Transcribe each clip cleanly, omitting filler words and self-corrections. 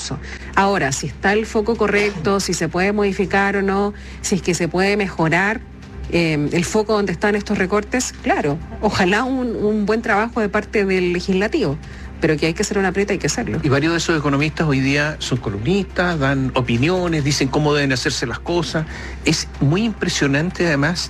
recurso. Ahora, si está el foco correcto, si se puede modificar o no, si es que se puede mejorar el foco donde están estos recortes, claro, ojalá un buen trabajo de parte del legislativo, pero que hay que hacer una aprieta, hay que hacerlo. Y varios de esos economistas hoy día son columnistas, dan opiniones, dicen cómo deben hacerse las cosas. Es muy impresionante además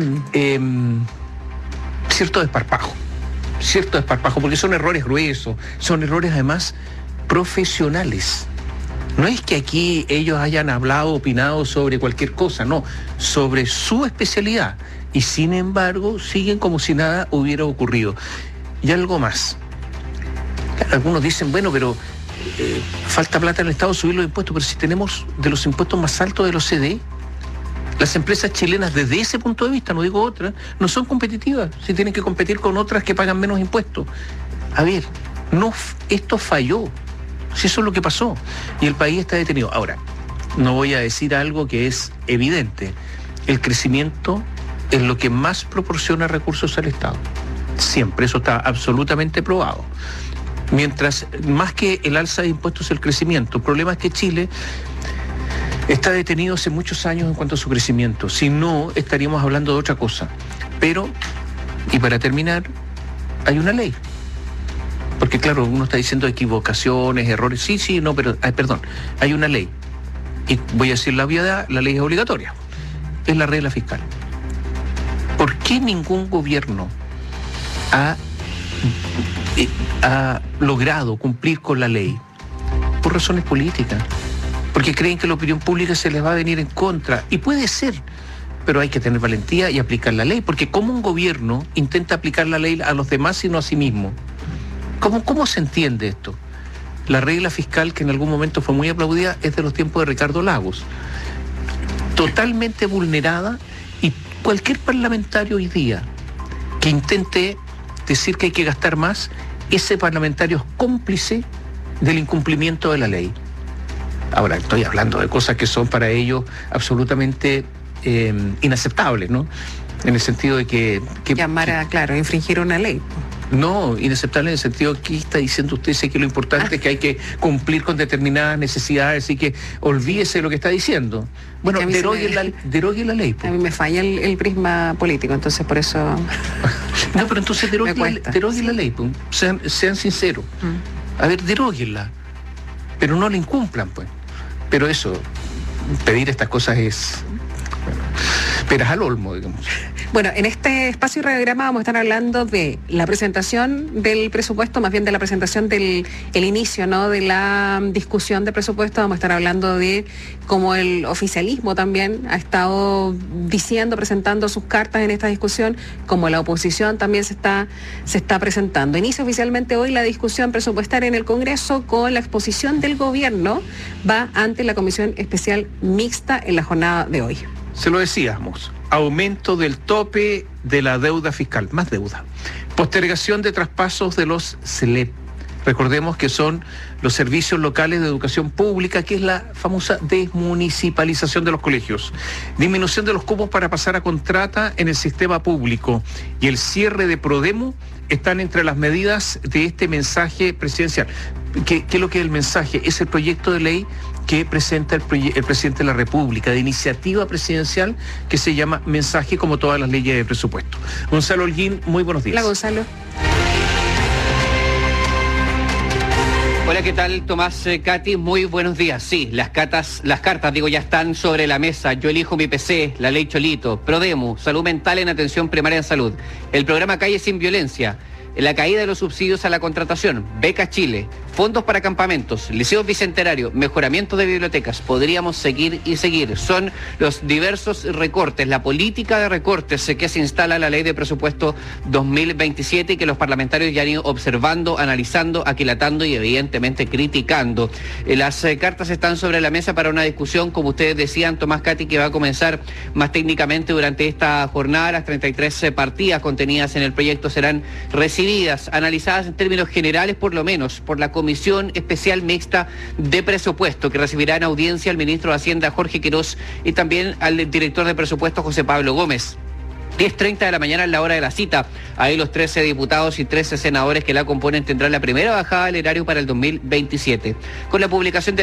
cierto desparpajo, porque son errores gruesos, son errores además profesionales. No es que aquí ellos hayan hablado, opinado sobre cualquier cosa, no, sobre su especialidad. Y sin embargo, siguen como si nada hubiera ocurrido. Y algo más. Algunos dicen, bueno, pero falta plata en el Estado, subir los impuestos, pero si tenemos de los impuestos más altos de la OCDE, las empresas chilenas desde ese punto de vista, no digo otras, no son competitivas, si tienen que competir con otras que pagan menos impuestos. A ver, esto falló. Si eso es lo que pasó, y el país está detenido. Ahora, no voy a decir algo que es evidente. El crecimiento es lo que más proporciona recursos al Estado. Siempre, eso está absolutamente probado. Mientras, más que el alza de impuestos, el crecimiento. El problema es que Chile está detenido hace muchos años en cuanto a su crecimiento. Si no, estaríamos hablando de otra cosa. Pero, y para terminar, hay una ley. Porque claro, uno está diciendo equivocaciones, errores, sí, no, pero, perdón, hay una ley. Y voy a decir la obviedad, la ley es obligatoria. Es la regla fiscal. ¿Por qué ningún gobierno ha logrado cumplir con la ley? Por razones políticas. Porque creen que la opinión pública se les va a venir en contra. Y puede ser, pero hay que tener valentía y aplicar la ley. Porque ¿cómo un gobierno intenta aplicar la ley a los demás y no a sí mismo? ¿Cómo se entiende esto? La regla fiscal, que en algún momento fue muy aplaudida, es de los tiempos de Ricardo Lagos. Totalmente vulnerada, y cualquier parlamentario hoy día que intente decir que hay que gastar más, ese parlamentario es cómplice del incumplimiento de la ley. Ahora, estoy hablando de cosas que son para ellos absolutamente inaceptables, ¿no? En el sentido de que llamar claro, infringir una ley. No, inaceptable en el sentido que está diciendo usted, sé que lo importante es que hay que cumplir con determinadas necesidades y que olvídese de lo que está diciendo. Bueno, derogue la ley. A mí me falla el prisma político, entonces por eso... No, pero entonces derogue la ley, pues. Sean sinceros. A ver, deróguenla, pero no la incumplan, pues. Pero eso, pedir estas cosas es... peras al olmo, digamos. Bueno, en este espacio y radiograma vamos a estar hablando de la presentación del presupuesto, más bien de la presentación del inicio, ¿no?, de la discusión de presupuesto. Vamos a estar hablando de cómo el oficialismo también ha estado presentando sus cartas en esta discusión, como la oposición también se está presentando. Inicia oficialmente hoy la discusión presupuestaria en el Congreso con la exposición del gobierno. Va ante la Comisión Especial Mixta en la jornada de hoy. Se lo decíamos, aumento del tope de la deuda fiscal, más deuda. Postergación de traspasos de los SLEP. Recordemos que son los servicios locales de educación pública, que es la famosa desmunicipalización de los colegios. Disminución de los cupos para pasar a contrata en el sistema público. Y el cierre de Prodemo están entre las medidas de este mensaje presidencial. ¿Qué es lo que es el mensaje? Es el proyecto de ley que presenta el presidente de la República, de iniciativa presidencial, que se llama mensaje, como todas las leyes de presupuesto. Gonzalo Holguín, muy buenos días. Hola, Gonzalo. Hola, ¿qué tal, Tomás, Katy? Muy buenos días. Sí, las cartas, ya están sobre la mesa. Yo elijo mi PC, la ley Cholito, Prodemu, salud mental en atención primaria en salud, el programa Calle Sin Violencia, la caída de los subsidios a la contratación, Beca Chile, fondos para campamentos, liceos bicentenarios, mejoramiento de bibliotecas. Podríamos seguir y seguir. Son los diversos recortes, la política de recortes que se instala en la ley de presupuesto 2027 y que los parlamentarios ya han ido observando, analizando, aquilatando y evidentemente criticando. Las cartas están sobre la mesa para una discusión, como ustedes decían, Tomás, Katy, que va a comenzar más técnicamente durante esta jornada. Las 33 partidas contenidas en el proyecto serán recibidas, analizadas en términos generales, por lo menos, por la Comisión Especial Mixta de Presupuesto, que recibirá en audiencia al ministro de Hacienda, Jorge Quirós, y también al director de Presupuesto, José Pablo Gómez. 10:30 de la mañana es la hora de la cita. Ahí los 13 diputados y 13 senadores que la componen tendrán la primera bajada del erario para el 2027. Con la publicación de